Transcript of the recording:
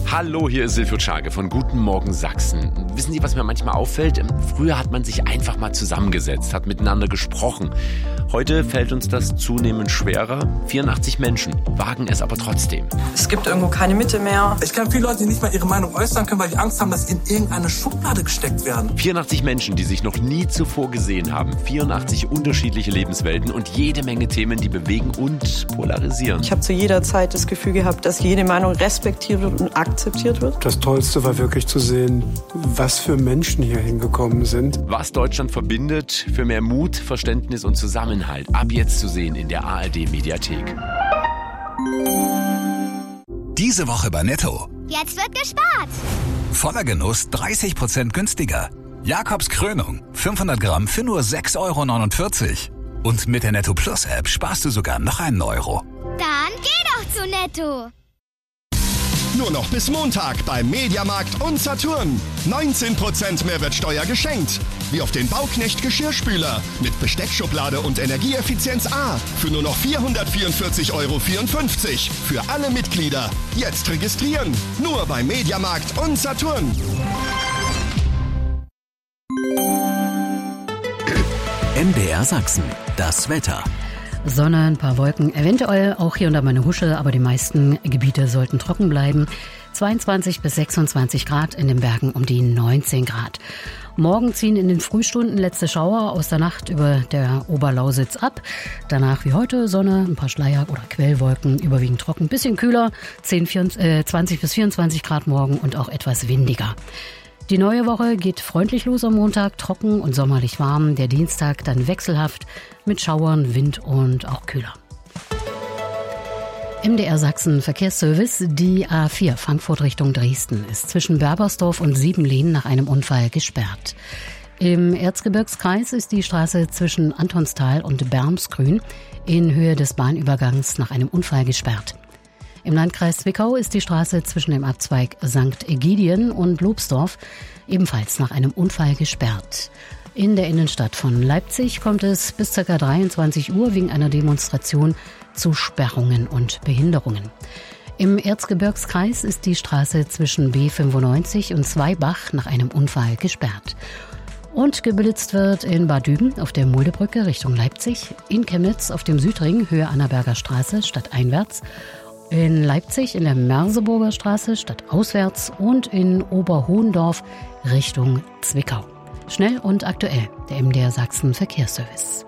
Hallo, hier ist Silvio Czage von Guten Morgen Sachsen. Wissen Sie, was mir manchmal auffällt? Früher hat man sich einfach mal zusammengesetzt, hat miteinander gesprochen. Heute fällt uns das zunehmend schwerer. 84 Menschen wagen es aber trotzdem. Es gibt irgendwo keine Mitte mehr. Ich kenne viele Leute, die nicht mal ihre Meinung äußern können, weil die Angst haben, dass sie in irgendeine Schublade gesteckt werden. 84 Menschen, die sich noch nie zuvor gesehen haben. 84 unterschiedliche Lebenswelten und jede Menge Themen, die bewegen und polarisieren. Ich habe zu jeder Zeit das Gefühl gehabt, dass jede Meinung respektiert wird und akzeptiert wird. Das Tollste war wirklich zu sehen, was für Menschen hier hingekommen sind. Was Deutschland verbindet, für mehr Mut, Verständnis und Zusammenhalt. Ab jetzt zu sehen in der ARD-Mediathek. Diese Woche bei Netto. Jetzt wird gespart. Voller Genuss 30% günstiger. Jakobs Krönung 500 Gramm für nur 6,49 €. Und mit der Netto Plus App sparst du sogar noch einen Euro. Dann geh doch zu Netto. Nur noch bis Montag beim Mediamarkt und Saturn. 19% Mehrwertsteuer geschenkt. Wie auf den Bauknecht Geschirrspüler mit Besteckschublade und Energieeffizienz A. Für nur noch 444,54 € für alle Mitglieder. Jetzt registrieren. Nur beim Mediamarkt und Saturn. MDR Sachsen, das Wetter. Sonne, ein paar Wolken, eventuell auch hier und da mal eine Husche, aber die meisten Gebiete sollten trocken bleiben. 22 bis 26 Grad, in den Bergen um die 19 Grad. Morgen ziehen in den Frühstunden letzte Schauer aus der Nacht über der Oberlausitz ab. Danach wie heute Sonne, ein paar Schleier- oder Quellwolken, überwiegend trocken, bisschen kühler, 20 bis 24 Grad morgen und auch etwas windiger. Die neue Woche geht freundlich los am Montag, trocken und sommerlich warm. Der Dienstag dann wechselhaft mit Schauern, Wind und auch kühler. MDR Sachsen Verkehrsservice. Die A4 Frankfurt Richtung Dresden ist zwischen Berbersdorf und Siebenlehn nach einem Unfall gesperrt. Im Erzgebirgskreis ist die Straße zwischen Antonstal und Bermsgrün in Höhe des Bahnübergangs nach einem Unfall gesperrt. Im Landkreis Zwickau ist die Straße zwischen dem Abzweig St. Egidien und Lobsdorf ebenfalls nach einem Unfall gesperrt. In der Innenstadt von Leipzig kommt es bis ca. 23 Uhr wegen einer Demonstration zu Sperrungen und Behinderungen. Im Erzgebirgskreis ist die Straße zwischen B95 und Zweibach nach einem Unfall gesperrt. Und geblitzt wird in Bad Düben auf der Muldebrücke Richtung Leipzig, in Chemnitz auf dem Südring Höhe Annaberger Straße stadteinwärts, in Leipzig in der Merseburger Straße stadtauswärts und in Oberhohendorf Richtung Zwickau. Schnell und aktuell, der MDR Sachsen Verkehrsservice.